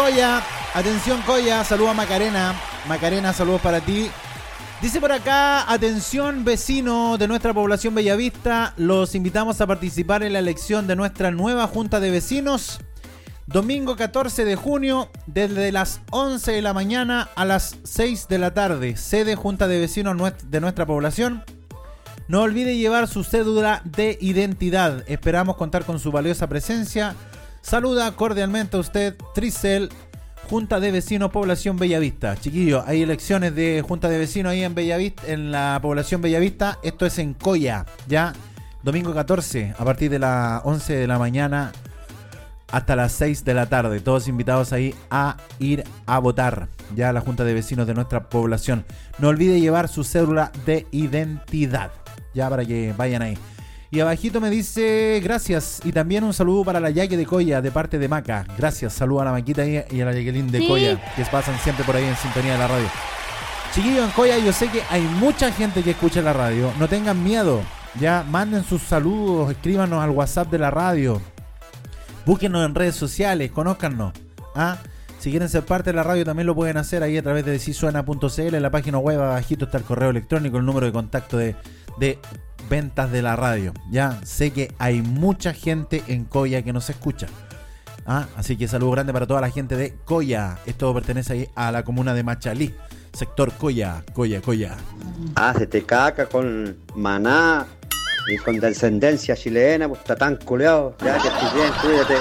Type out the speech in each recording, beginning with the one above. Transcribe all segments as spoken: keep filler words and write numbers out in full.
Coya. Atención, Coya. Saludos a Macarena. Macarena, saludos para ti. Dice por acá, atención vecino de nuestra población Bellavista, los invitamos a participar en la elección de nuestra nueva Junta de Vecinos. Domingo catorce de junio, desde las once de la mañana a las seis de la tarde. Sede Junta de Vecinos de nuestra población. No olvide llevar su cédula de identidad. Esperamos contar con su valiosa presencia. Saluda cordialmente a usted, Tricel, Junta de Vecinos, Población Bellavista. Chiquillos, hay elecciones de Junta de Vecinos ahí en Bellavista, en la Población Bellavista. Esto es en Coya, ya. Domingo catorce, a partir de las once de la mañana hasta las seis de la tarde. Todos invitados ahí a ir a votar, ya a la Junta de Vecinos de nuestra población. No olvide llevar su cédula de identidad, ya, para que vayan ahí. Y abajito me dice gracias, y también un saludo para la Yaque de Coya de parte de Maca. Gracias, saludo a la Maquita y a la Jacqueline de sí. Coya, que pasan siempre por ahí en sintonía de la radio. Chiquillos, en Coya yo sé que hay mucha gente que escucha la radio. No tengan miedo, ya, manden sus saludos, escríbanos al WhatsApp de la radio, búsquenos en redes sociales, conózcanos. ¿Ah? Si quieren ser parte de la radio también lo pueden hacer ahí a través de si suena punto c l. En la página web abajito está el correo electrónico, el número de contacto de, de ventas de la radio. Ya sé que hay mucha gente en Coya que nos escucha. ¿Ah? Así que saludo grande para toda la gente de Coya. Esto pertenece ahí a la comuna de Machalí, sector Coya, Coya, Coya. Ah, se te caca con Maná y con descendencia chilena, pues está tan culeado. Ya que estoy bien, cuídate.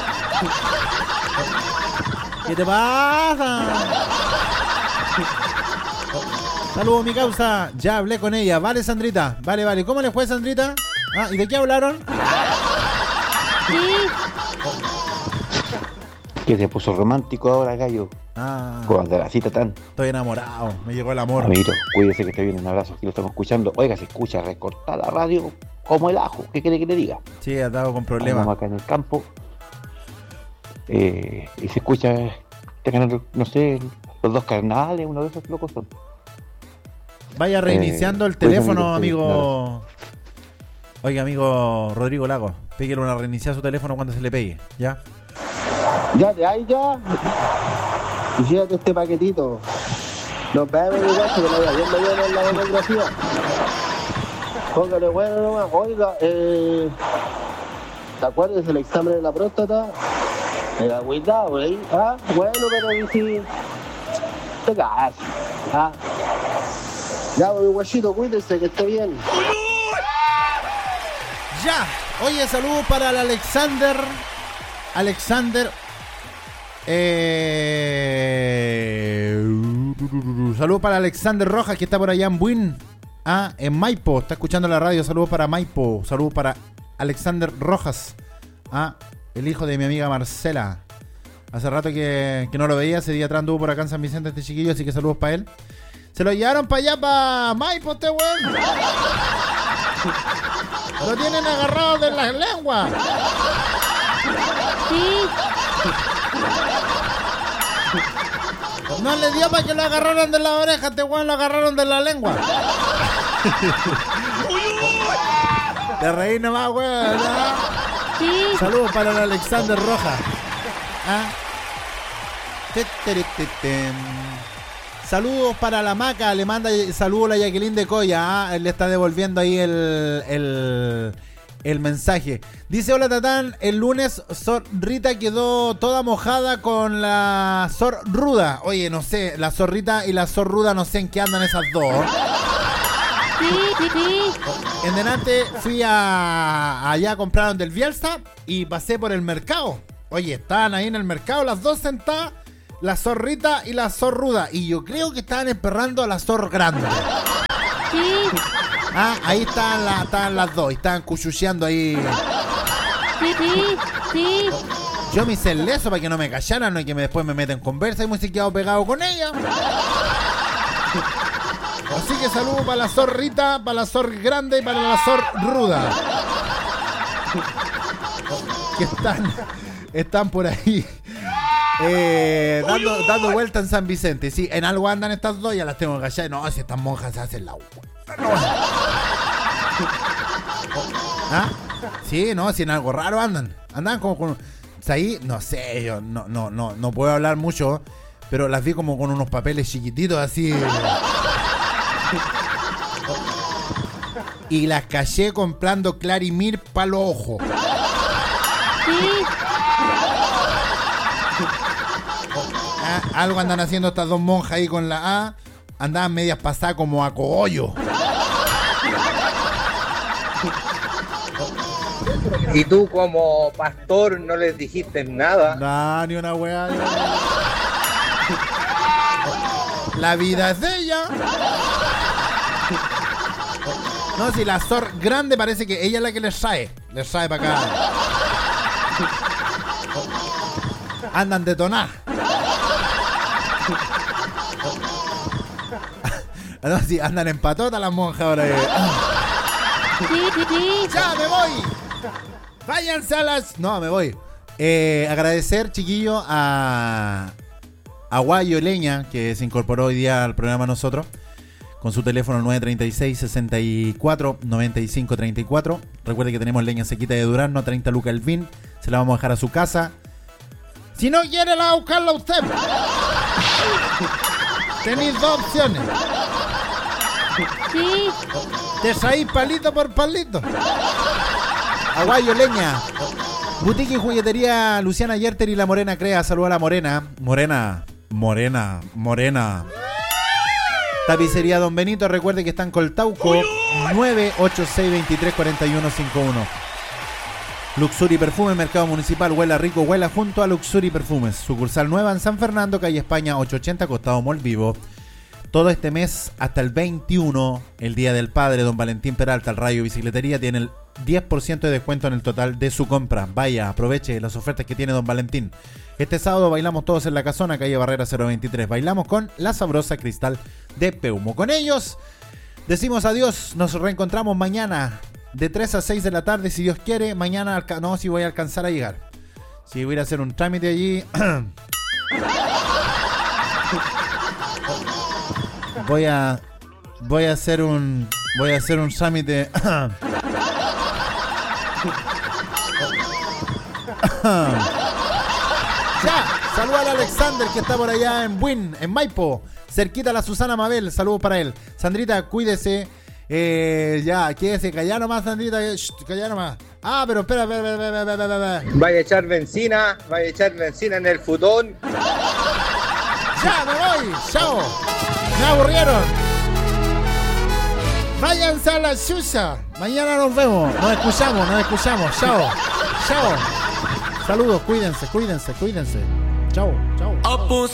¿Qué te pasa? Saludos, mi causa. Ya hablé con ella. Vale, Sandrita. Vale, vale. ¿Cómo le fue, Sandrita? Ah, ¿y de qué hablaron? Sí. Que se puso romántico ahora, gallo. Ah. Cuando la cita tan. Estoy enamorado. Me llegó el amor. Amiguito, cuídese que te viene. Un abrazo. Aquí lo estamos escuchando. Oiga, se escucha recortada la radio como el ajo. ¿Qué quiere que le diga? Sí, ha dado con problemas. Estamos acá en el campo. Eh, y se escucha, tengan, no sé, los dos carnales, uno de esos locos son. Vaya reiniciando eh, el teléfono, amigo. No. Oiga, amigo Rodrigo Lago, pégale una reiniciar su teléfono cuando se le pegue, ¿ya? Ya, de ahí ya. Y fíjate este paquetito. Nos vemos igual, que me vaya viendo yo en la fotografía. Póngale bueno nomás. Oiga, eh, ¿te acuerdas del examen de la próstata? Era cuidado por ahí, ah, bueno, pero si te cagas, ah, ya, mi guachito, cuídese, que esté bien. Ya, oye, saludos para el Alexander, Alexander, eh, saludos para Alexander Rojas, que está por allá en Buin, ah, en Maipo, está escuchando la radio, saludos para Maipo, saludos para Alexander Rojas, ah, el hijo de mi amiga Marcela. Hace rato que, que no lo veía. Ese día atrás anduvo por acá en San Vicente este chiquillo, así que saludos para él. Se lo llevaron para allá, para Maipo, este weón. Lo tienen agarrado de las lenguas. Sí. No le dio para que lo agarraran de la oreja. Este weón lo agarraron de la lengua. Te reí nomás, weón, ¿no? Sí. Saludos para el Alexander Rojas. ¿Ah? Saludos para la Maca. Le manda saludos a la Jacqueline de Coya. ¿Ah? Él le está devolviendo ahí el, el, el mensaje. Dice: hola Tatán, el lunes Sor Rita quedó toda mojada con la Sor Ruda. Oye, no sé, la Sor Rita y la Sor Ruda, no sé en qué andan esas dos. Sí, sí, sí. En delante fui a allá, compraron del Bielsa y pasé por el mercado. Oye, estaban ahí en el mercado las dos sentadas, la zorrita y la zorruda. Y yo creo que estaban emperrando a la zor grande. Sí. Ah, ahí estaban, la, estaban las dos, estaban cuchucheando ahí. Sí, sí, sí. Yo me hice el leso para que no me callaran, no y que me, después me meten en conversa y me he quedado pegado con ella. Así que saludo para la zorrita, para la zor grande y para la zor ruda. Que están, están por ahí eh, dando, dando vuelta en San Vicente. Sí, en algo andan estas dos, ya las tengo que callar. No, si estas monjas se hacen la... ¿Ah? Sí, no, si en algo raro andan. Andan como con... ahí, no sé, yo no, no, no, no puedo hablar mucho, pero las vi como con unos papeles chiquititos así. Y las caché comprando Clarimir para los ojos. Sí. Ah, algo andan haciendo estas dos monjas ahí con la A. Andaban medias pasadas como a cogollo. Y tú como pastor no les dijiste nada. No, ni una weá. La vida es de ella. No, si la Sor grande parece que ella es la que les trae. Les trae para acá. Andan detonadas. No, si andan en patota las monjas ahora. Sí, sí, sí. ¡Ya me voy! ¡Váyanse a las! No, me voy. Eh, agradecer, chiquillo, a a Guayo Leña, que se incorporó hoy día al programa nosotros, con su teléfono nueve tres seis, sesenta y cuatro, noventa y cinco treinta y cuatro. Recuerde que tenemos leña sequita de Durazno, treinta lucas el V I N. Se la vamos a dejar a su casa. Si no quiere, la va a buscarla usted. Tenéis dos opciones. Sí. Te traí palito por palito. Aguayo Leña. Boutique y juguetería Luciana Yerter y La Morena Crea. Saluda a La Morena. Morena, Morena, Morena. Tapicería Don Benito. Recuerde que está en Coltauco. nueve ocho seis, veintitrés cuarenta y uno cincuenta y uno. Luxury Perfume, Mercado Municipal. Huela rico, huela junto a Luxury Perfumes. Sucursal nueva en San Fernando, calle España ochocientos ochenta, Costado Mall Vivo. Todo este mes hasta el veintiuno, el Día del Padre, Don Valentín Peralta, el Rayo Bicicletería, tiene el diez por ciento de descuento en el total de su compra. Vaya, aproveche las ofertas que tiene Don Valentín. Este sábado bailamos todos en La Casona, calle Barrera cero veintitrés. Bailamos con La Sabrosa Cristal de Peumo. Con ellos decimos adiós, nos reencontramos mañana de tres a seis de la tarde, si Dios quiere. Mañana, alca- no, si voy a alcanzar a llegar. Si voy a ir a hacer un trámite allí... Voy a voy a hacer un voy a hacer un trámite. Ya, saluda al Alexander que está por allá en Buin, en Maipo, cerquita a la Susana Mabel, saludos para él. Sandrita, cuídese. Eh, ya, quédese callado nomás, Sandrita, Shh, callado nomás. Ah, pero espera, espera, espera, espera, espera, espera, espera. Vaya a echar benzina, vaya a echar benzina en el futón. Ya, me voy, chao. Me aburrieron. Váyanse a la chucha. Mañana nos vemos. Nos escuchamos, nos escuchamos. Chao. Chao. Saludos, cuídense, cuídense, cuídense. Chao, chao.